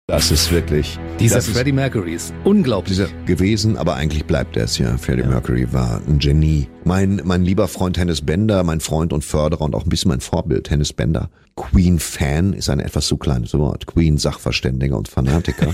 Das ist wirklich... Dieser Freddie Mercury ist unglaublich. Gewesen, aber eigentlich bleibt er es ja. Freddie Mercury war ein Genie. Mein lieber Freund Hennes Bender, mein Freund und Förderer und auch ein bisschen mein Vorbild, Hennes Bender. Queen-Fan ist ein etwas zu kleines Wort. Queen-Sachverständiger und Fanatiker.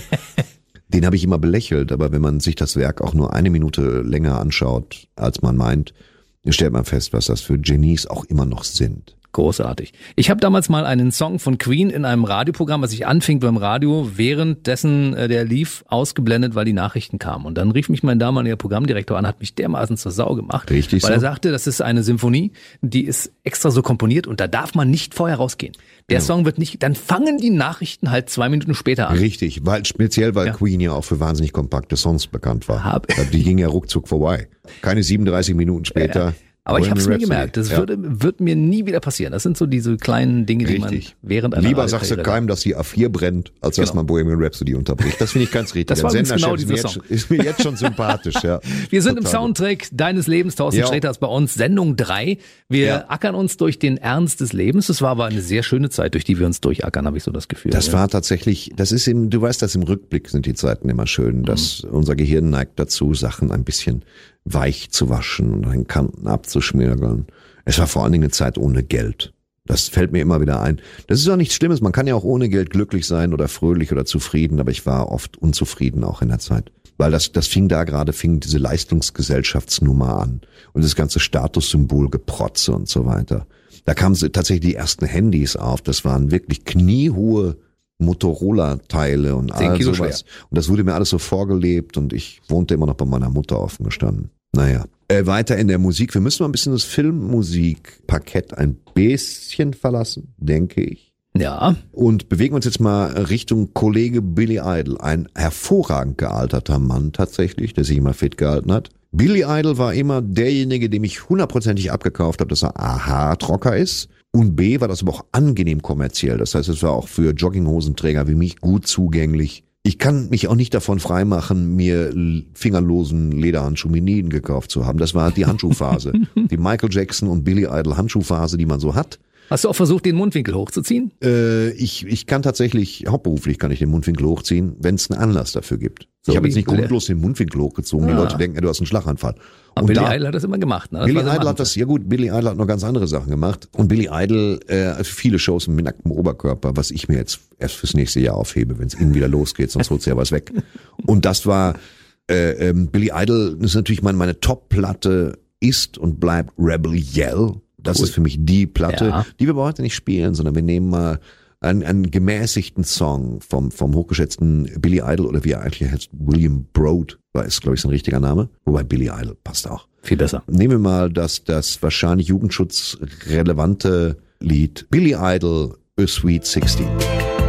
Den habe ich immer belächelt, aber wenn man sich das Werk auch nur eine Minute länger anschaut, als man meint, stellt man fest, was das für Genies auch immer noch sind. Großartig. Ich habe damals mal einen Song von Queen in einem Radioprogramm, was ich anfing beim Radio, währenddessen der lief, ausgeblendet, weil die Nachrichten kamen. Und dann rief mich mein damaliger Programmdirektor an, hat mich dermaßen zur Sau gemacht. Richtig weil so? Er sagte, das ist eine Symphonie, die ist extra so komponiert und da darf man nicht vorher rausgehen. Der Song wird nicht, dann fangen die Nachrichten halt 2 Minuten später an. Richtig, speziell weil Queen ja auch für wahnsinnig kompakte Songs bekannt war. Die ging ja ruckzuck vorbei. Keine 37 Minuten später. Aber ich habe es mir gemerkt, das wird mir nie wieder passieren. Das sind so diese kleinen Dinge, die man während einer Lieber sagst du keinem, dass die A4 brennt, als dass man Bohemian Rhapsody unterbricht. Das finde ich ganz richtig. Das war genau dieser Song. Ist mir jetzt schon sympathisch. Ja. Wir sind im Soundtrack deines Lebens. Thorsten Sträter ist bei uns. Sendung 3. Wir ackern uns durch den Ernst des Lebens. Es war aber eine sehr schöne Zeit, durch die wir uns durchackern, habe ich so das Gefühl. Das war tatsächlich, du weißt, dass im Rückblick sind die Zeiten immer schön, dass unser Gehirn neigt dazu, Sachen ein bisschen weich zu waschen und an den Kanten abzuschmirgeln. Es war vor allen Dingen eine Zeit ohne Geld. Das fällt mir immer wieder ein. Das ist auch nichts Schlimmes. Man kann ja auch ohne Geld glücklich sein oder fröhlich oder zufrieden, aber ich war oft unzufrieden auch in der Zeit. Weil das fing diese Leistungsgesellschaftsnummer an und das ganze Statussymbol Geprotze und so weiter. Da kamen tatsächlich die ersten Handys auf. Das waren wirklich kniehohe Motorola-Teile und all sowas. Schwer. Und das wurde mir alles so vorgelebt und ich wohnte immer noch bei meiner Mutter offen gestanden. Naja, weiter in der Musik. Wir müssen mal ein bisschen das Filmmusikparkett ein bisschen verlassen, denke ich. Ja. Und bewegen uns jetzt mal Richtung Kollege Billy Idol. Ein hervorragend gealterter Mann tatsächlich, der sich immer fit gehalten hat. Billy Idol war immer derjenige, dem ich 100%ig abgekauft habe, dass er A, Trocker ist. Und B, war das aber auch angenehm kommerziell. Das heißt, es war auch für Jogginghosenträger wie mich gut zugänglich. Ich kann mich auch nicht davon freimachen, mir fingerlosen Lederhandschuh Miniden gekauft zu haben. Das war die Handschuhphase. Die Michael Jackson und Billy Idol Handschuhphase, die man so hat. Hast du auch versucht, den Mundwinkel hochzuziehen? Ich kann tatsächlich, hauptberuflich kann ich den Mundwinkel hochziehen, wenn es einen Anlass dafür gibt. So ich habe jetzt nicht grundlos den Mundwinkel hochgezogen. Die Leute denken, du hast einen Schlaganfall. Und Billy Idol hat das immer gemacht, ne? Billy Idol hat das, ja gut, Billy Idol hat noch ganz andere Sachen gemacht. Und Billy Idol, viele Shows mit nacktem Oberkörper, was ich mir jetzt erst fürs nächste Jahr aufhebe, wenn es innen wieder losgeht, sonst holt's ja was weg. Und das war, Billy Idol ist natürlich meine Top-Platte ist und bleibt Rebel Yell. Das ist für mich die Platte, die wir aber heute nicht spielen, sondern wir nehmen mal einen gemäßigten Song vom hochgeschätzten Billy Idol oder wie er eigentlich heißt, William Broad, ist glaube ich sein richtiger Name, wobei Billy Idol passt auch. Viel besser. Nehmen wir mal das wahrscheinlich jugendschutzrelevante Lied Billy Idol, A Sweet 16.